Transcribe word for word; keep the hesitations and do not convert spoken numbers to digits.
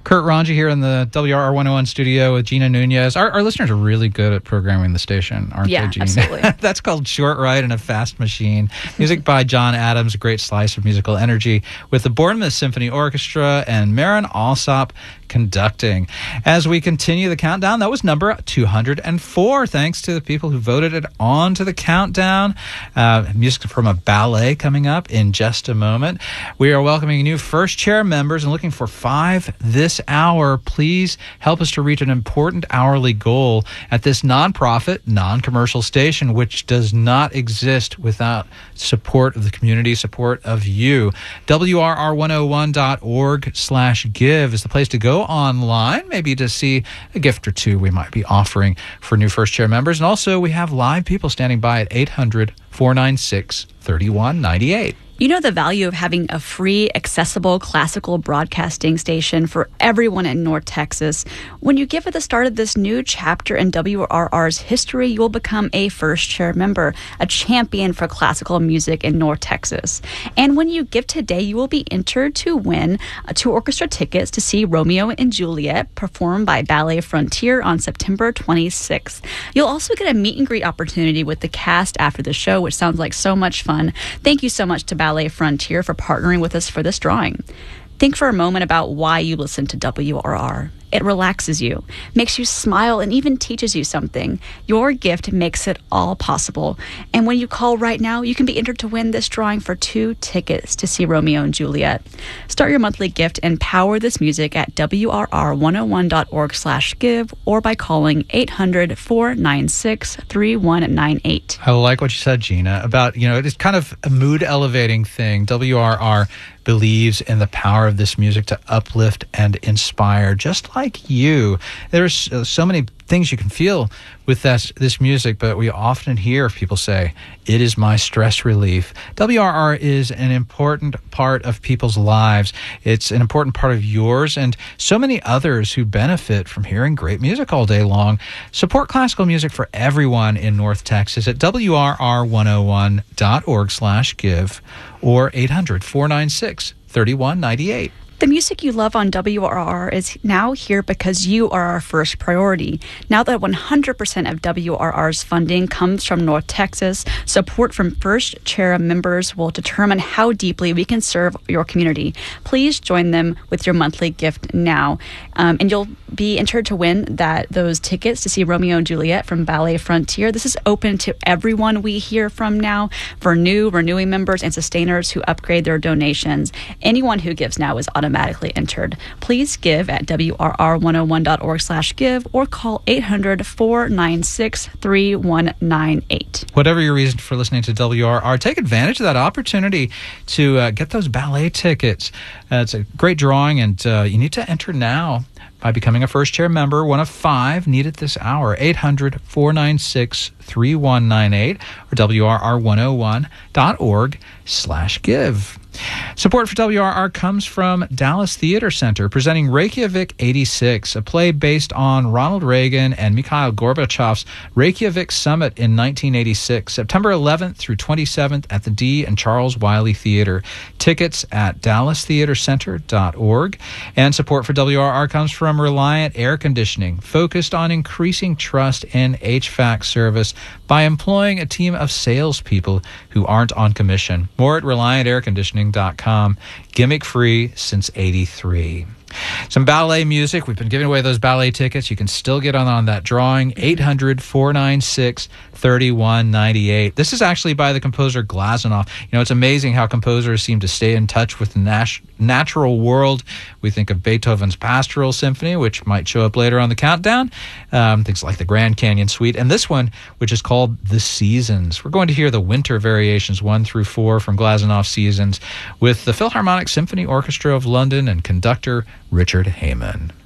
Kurt Ranji here in the W R R one oh one studio with Gina Nunez. Our, our listeners are really good at programming the station, aren't yeah, they, Gina? Absolutely. That's called Short Ride in a Fast Machine. Music by John Adams, a great slice of musical energy, with the Bournemouth Symphony Orchestra and Marin Alsop conducting. As we continue the countdown, that was number two hundred four. Thanks to the people who voted it on to the countdown. Uh, music from a ballet coming up in just a moment. We are welcoming new first chair members and looking for five this hour. Please help us to reach an important hourly goal at this nonprofit, non-commercial station, which does not exist without support of the community, support of you. W R R one oh one dot org slash give is the place to go online, maybe to see a gift or two we might be offering for new first chair members. And also we have live people standing by at eight hundred, four nine six, three one nine eight. You know the value of having a free, accessible, classical broadcasting station for everyone in North Texas. When you give at the start of this new chapter in W R R's history, you will become a first chair member, a champion for classical music in North Texas. And when you give today, you will be entered to win uh, two orchestra tickets to see Romeo and Juliet performed by Ballet Frontier on September twenty-sixth. You'll also get a meet and greet opportunity with the cast after the show, which sounds like so much fun. Thank you so much to Ballet Ballet Frontier for partnering with us for this drawing. Think for a moment about why you listen to W R R. It relaxes you, makes you smile, and even teaches you something. Your gift makes it all possible. And when you call right now, you can be entered to win this drawing for two tickets to see Romeo and Juliet. Start your monthly gift and power this music at W R R one oh one dot org slash give or by calling eight hundred, four nine six, three one nine eight. I like what you said, Gina, about, you know, it's kind of a mood elevating thing. W R R believes in the power of this music to uplift and inspire, just like you. There's so many things you can feel with this, this music, but we often hear people say, it is my stress relief. W R R is an important part of people's lives. It's an important part of yours and so many others who benefit from hearing great music all day long. Support classical music for everyone in North Texas at W R R one oh one dot org slash give or eight hundred, four nine six, three one nine eight. The music you love on W R R is now here because you are our first priority. Now that one hundred percent of W R R's funding comes from North Texas, support from first chair members will determine how deeply we can serve your community. Please join them with your monthly gift now. Um, and you'll be entered to win that those tickets to see Romeo and Juliet from Ballet Frontier. This is open to everyone we hear from now, for new, renewing members, and sustainers who upgrade their donations. Anyone who gives now is automatically automatically entered. Please give at W R R one oh one dot org slash give or call eight hundred, four nine six, three one nine eight. Whatever your reason for listening to W R R, take advantage of that opportunity to uh, get those ballet tickets. Uh, it's a great drawing, and uh, you need to enter now by becoming a first chair member, one of five needed this hour. eight hundred, four nine six, three one nine eight or W R R one oh one dot org slash give. Support for W R R comes from Dallas Theater Center, presenting Reykjavik eighty-six, a play based on Ronald Reagan and Mikhail Gorbachev's Reykjavik Summit in nineteen eighty-six, September eleventh through twenty-seventh at the D and Charles Wiley Theater. Tickets at dallas theater center dot org. And support for W R R comes from Reliant Air Conditioning, focused on increasing trust in H V A C service by employing a team of salespeople who aren't on commission. More at reliant air conditioning dot com. Gimmick free since eighty-three. Some ballet music. We've been giving away those ballet tickets. You can still get on, on that drawing. eight hundred, four nine six, three one nine eight. This is actually by the composer Glazunov. You know, it's amazing how composers seem to stay in touch with the nat- natural world. We think of Beethoven's Pastoral Symphony, which might show up later on the countdown. Um, things like the Grand Canyon Suite. And this one, which is called The Seasons. We're going to hear the winter variations one through four from Glazunov's Seasons with the Philharmonic Symphony Orchestra of London and conductor Richard Heyman.